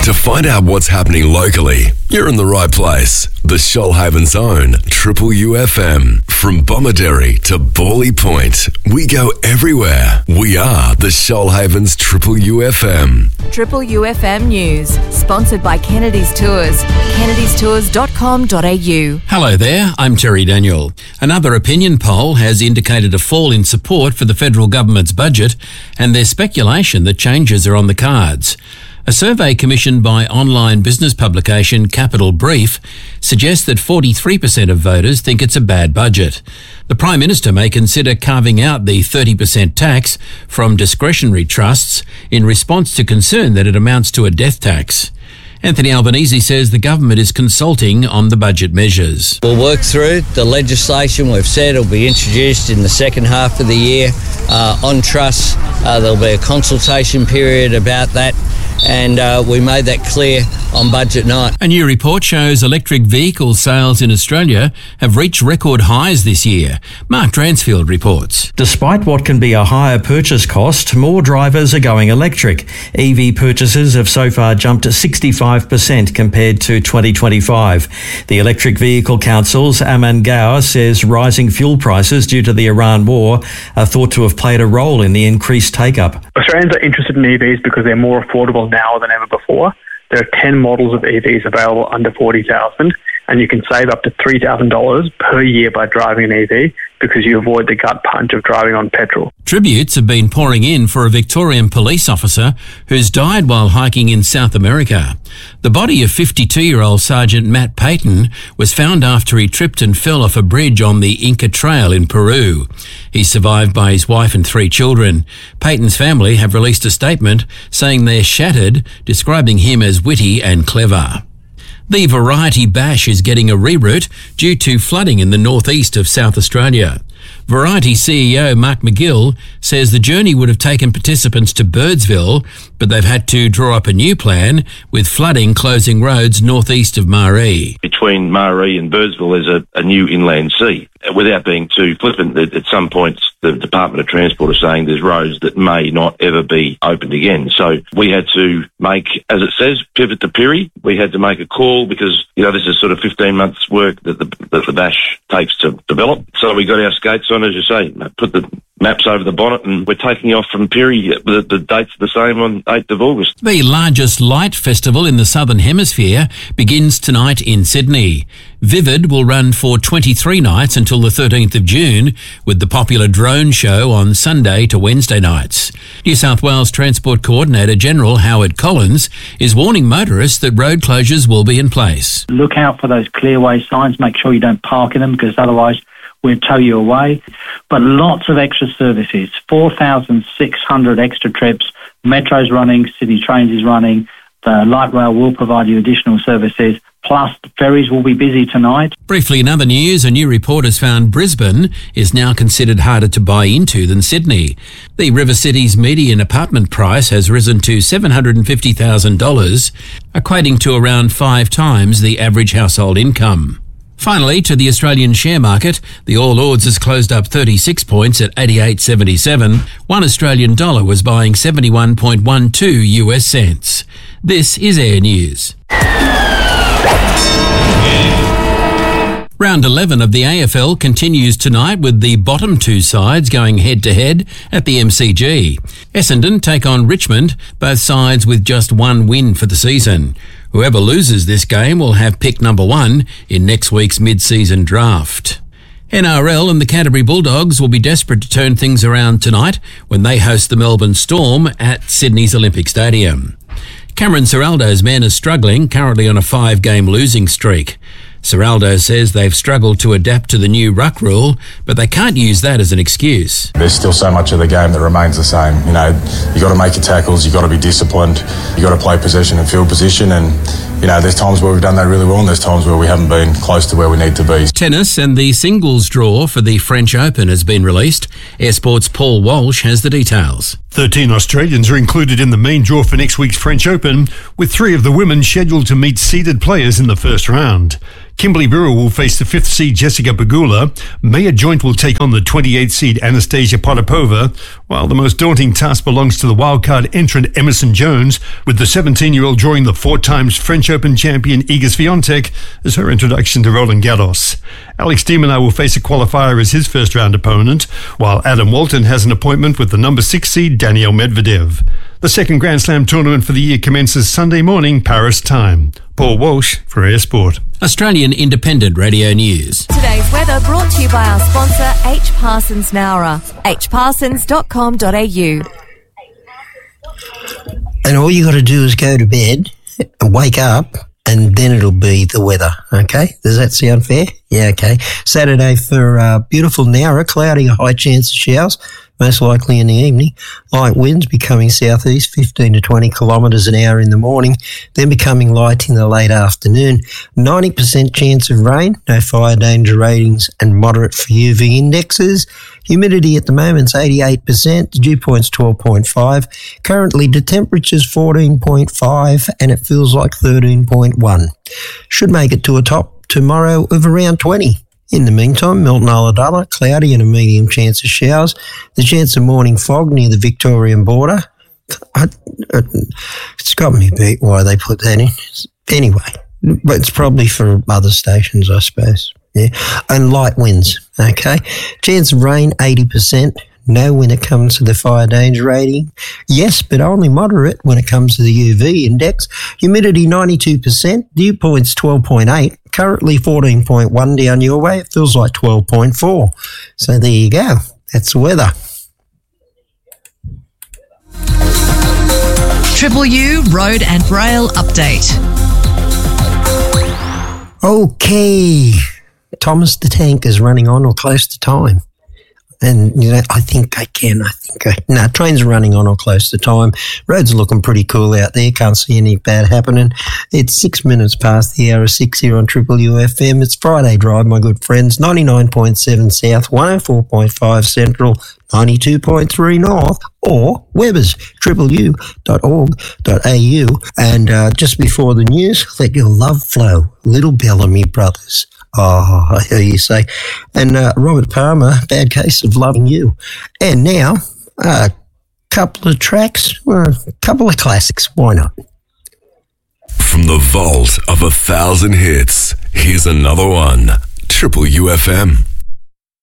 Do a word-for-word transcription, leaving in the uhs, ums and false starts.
To find out what's happening locally, you're in the right place. The Shoalhaven's own Triple U F M. From Bomaderry to Bawley Point, we go everywhere. We are the Shoalhaven's Triple U F M. Triple U F M News, sponsored by Kennedy's Tours. kennedys tours dot com dot a u. Hello there, I'm Terry Daniel. Another opinion poll has indicated a fall in support for the federal government's budget, and there's speculation that changes are on the cards. A survey commissioned by online business publication Capital Brief suggests that forty-three percent of voters think it's a bad budget. The Prime Minister may consider carving out the thirty percent tax from discretionary trusts in response to concern that it amounts to a death tax. Anthony Albanese says the government is consulting on the budget measures. We'll work through the legislation. We've said it'll be introduced in the second half of the year. Uh, on trusts, uh, there'll be a consultation period about that. And uh, we made that clear on budget night. A new report shows electric vehicle sales in Australia have reached record highs this year. Mark Dransfield reports. Despite what can be a higher purchase cost, more drivers are going electric. E V purchases have so far jumped to sixty-five percent compared to twenty twenty-five. The Electric Vehicle Council's Aman Gaur says rising fuel prices due to the Iran war are thought to have played a role in the increased take-up. Australians are interested in E Vs because they're more affordable now than ever before. There are ten models of E Vs available under forty thousand dollars, and you can save up to three thousand dollars per year by driving an E V because you avoid the gut punch of driving on petrol. Tributes have been pouring in for a Victorian police officer who's died while hiking in South America. The body of fifty-two-year-old Sergeant Matt Payton was found after he tripped and fell off a bridge on the Inca Trail in Peru. He's survived by his wife and three children. Payton's family have released a statement saying they're shattered, describing him as witty and clever. The Variety Bash is getting a reroute due to flooding in the northeast of South Australia. Variety C E O Mark McGill says the journey would have taken participants to Birdsville, but they've had to draw up a new plan with flooding closing roads northeast of Maree. Between Maree and Birdsville there's a, a new inland sea. Without being too flippant, at some points the Department of Transport are saying there's roads that may not ever be opened again. So we had to make, as it says, pivot to Pirrie. We had to make a call because, you know, this is sort of fifteen months work that the, that the Bash takes to develop. So we got our skates on, as you say, put the maps over the bonnet, and we're taking off from Pirrie. The, the date's the same on eighth of August. The largest light festival in the Southern Hemisphere begins tonight in Sydney. Vivid will run for twenty-three nights until the thirteenth of June, with the popular drone show on Sunday to Wednesday nights. New South Wales Transport Coordinator General Howard Collins is warning motorists that road closures will be in place. Look out for those clearway signs. Make sure you don't park in them because otherwise we'll tow you away. But lots of extra services, four thousand six hundred extra trips. Metro's running, City Trains is running. The light rail will provide you additional services. Plus, the ferries will be busy tonight. Briefly, in other news, a new report has found Brisbane is now considered harder to buy into than Sydney. The River City's median apartment price has risen to seven hundred fifty thousand dollars, equating to around five times the average household income. Finally, to the Australian share market, the All Ords has closed up thirty-six points at eighty-eight seventy-seven. One Australian dollar was buying seventy-one point one two U S cents. This is Air News. Round eleven of the A F L continues tonight with the bottom two sides going head-to-head at the M C G. Essendon take on Richmond, both sides with just one win for the season. Whoever loses this game will have pick number one in next week's mid-season draft. N R L and the Canterbury Bulldogs will be desperate to turn things around tonight when they host the Melbourne Storm at Sydney's Olympic Stadium. Cameron Ciraldo's men are struggling, currently on a five-game losing streak. Ciraldo says they've struggled to adapt to the new ruck rule, but they can't use that as an excuse. There's still so much of the game that remains the same. You know, you got to make your tackles, you got to be disciplined, you got to play possession and field position, and you know, there's times where we've done that really well and there's times where we haven't been close to where we need to be. Tennis and the singles draw for the French Open has been released. Air Sport's Paul Walsh has the details. thirteen Australians are included in the main draw for next week's French Open, with three of the women scheduled to meet seeded players in the first round. Kimberly Brewer will face the fifth seed Jessica Pegula. Maya Joint will take on the twenty-eighth seed Anastasia Potapova, While the most daunting task belongs to the wildcard entrant Emerson Jones, with the seventeen-year-old drawing the four times French Open champion Iga Swiatek as her introduction to Roland Garros. Alex de Minaur will face a qualifier as his first-round opponent, while Adam Walton has an appointment with the number six seed Daniil Medvedev. The second Grand Slam tournament for the year commences Sunday morning, Paris time. Paul Walsh for Air Sport. Australian Independent Radio News. Today's weather brought to you by our sponsor, H. Parsons Nowra, h parsons dot com dot a u. And all you got to do is go to bed and wake up, and then it'll be the weather, okay? Does that sound fair? Yeah, okay. Saturday for uh, beautiful Nowra, cloudy, a high chance of showers, most likely in the evening. Light winds becoming southeast, fifteen to twenty kilometres an hour in the morning, then becoming light in the late afternoon. ninety percent chance of rain, no fire danger ratings, and moderate for U V indexes. Humidity at the moment's eighty-eight percent, the dew point's twelve point five. Currently, the temperature's fourteen point five, and it feels like thirteen point one. Should make it to a top tomorrow of around twenty. In the meantime, Milton Ulladulla, cloudy and a medium chance of showers. The chance of morning fog near the Victorian border. I, it's got me beat why they put that in. Anyway, but it's probably for other stations, I suppose. Yeah, and light winds, okay? Chance of rain, eighty percent. No when it comes to the fire danger rating. Yes, but only moderate when it comes to the U V index. Humidity ninety-two percent. Dew point's twelve point eight. Currently fourteen point one down your way. It feels like twelve point four. So there you go. That's the weather. Triple U Road and Rail Update. Okay. Thomas the Tank is running on or close to time. And, you know, I think I can. I think I... No, trains are running on or close to time. Roads are looking pretty cool out there. Can't see any bad happening. It's six minutes past the hour of six here on Triple U F M. It's Friday Drive, my good friends. ninety-nine point seven South, one oh four point five Central, ninety-two point three North, or Webbers, triple u dot org dot a u. And uh, just before the news, let your love flow. Little Bellamy Brothers. Oh, I hear you say. And uh, Robert Palmer, Bad Case of Loving You. And now, a couple of tracks, or a couple of classics. Why not? From the vault of a thousand hits, here's another one. Triple U F M.